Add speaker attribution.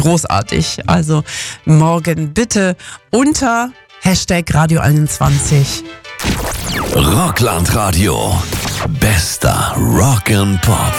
Speaker 1: großartig. Also morgen bitte unter #Radio 21.
Speaker 2: Rockland Radio. Bester Rock'n'Pop.